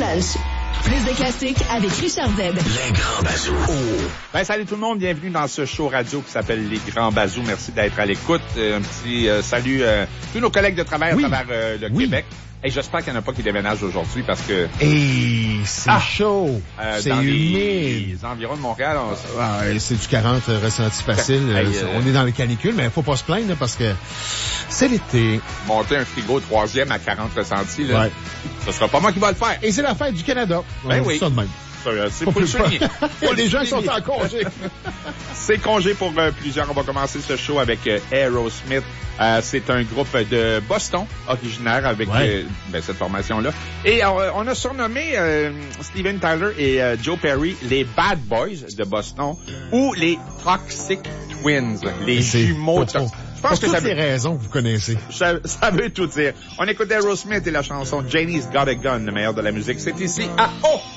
Punch. Plus de classiques avec Richard Z. Les Grands Bazous. Ben, salut tout le monde, bienvenue dans ce show radio qui s'appelle Les Grands Bazous. Merci d'être à l'écoute. Un petit salut tous nos collègues de travail à travers le Québec. Et j'espère qu'il n'y en a pas qui déménagent aujourd'hui parce que... Hey, c'est chaud. C'est dans humide. les environs de Montréal, c'est du 40 ressenti facile. On est dans les canicules, mais il faut pas se plaindre là, parce que c'est l'été. Monter un frigo 3e à 40 ressentis, là, ce sera pas moi qui va le faire. Et c'est la fête du Canada. Ben oui. Ça de même. C'est pour le souligner. Les gens sont en congé. C'est congé pour plusieurs. On va commencer ce show avec Aerosmith. C'est un groupe de Boston, originaire avec cette formation-là. Et on a surnommé Steven Tyler et Joe Perry les Bad Boys de Boston ou les Toxic Twins, les jumeaux toxiques. Je pense pour toutes les raisons que vous connaissez. Ça veut tout dire. On écoute Aerosmith et la chanson Janie's Got a Gun, le meilleur de la musique. C'est ici à